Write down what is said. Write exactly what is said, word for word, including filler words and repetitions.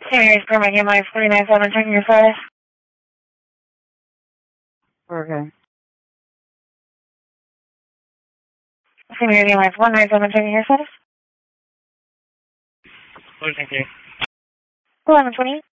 Series Permit M I forty-nine seven, checking your status. Okay. Series M I one nine seven, checking your status. Oh, thank you. eleven twenty-eight.